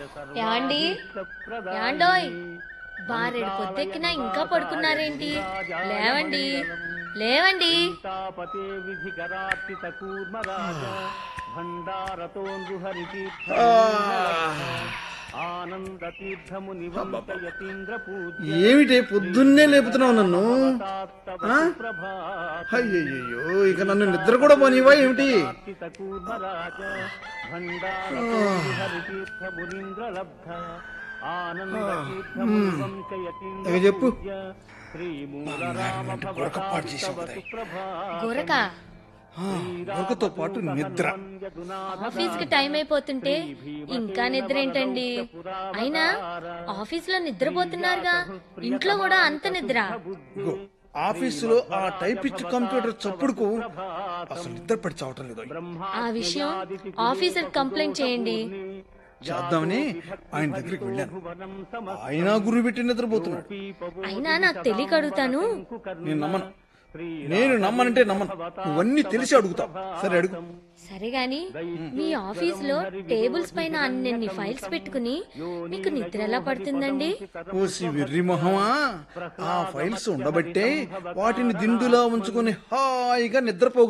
యాండి యాండోయ్ బారెడు పొద్దెక్కినా ఇంకా పడుకున్నారేంటి? లేవండి లేవండి. ఏమిటే పొద్దున్నే లేపుతున్నావు నన్ను? అయ్యయ్యో, ఇక నన్ను నిద్ర కూడా పోనివా ఏమిటి? చెప్పు. గొరకతో పాటు నిద్ర. ఆఫీస్ కి టైం అయిపోతుంటే ఇంకా నిద్ర ఏంటండి? అయినా ఆఫీస్ లో నిద్రపోతున్నారుగా, ఇంట్లో కూడా అంత నిద్ర? ఆఫీసులో ఆ టైపిచ్ కంప్యూటర్ చప్పుడుకు అసలు నిద్ర పడి చావటం లేదు. ఆ విషయం ఆఫీసర్ కంప్లైంట్ చేయండి. చేద్దామని ఆయన దగ్గరికి వెళ్ళాను. ఆయన గురువు పెట్టి నిద్రపోతున్నాడు. అయినా నాకు తెలియక అడుగుతాను. నేను నమ్మనంటే నమ్మను. నువ్వన్నీ తెలిసి అడుగుతావు. సరే అడుగు. సరే గాని, మీ ఆఫీస్ లో టేబుల్స్ పైన అన్ని ఫైల్స్ పెట్టుకుని మీకు నిద్ర ఎలా పడుతుందండి? ఓసి వెర్రి మొహమా, ఆ ఫైల్స్ ఉండబట్టే వాటిని దిండులా ఉంచుకుని హాయిగా నిద్రపో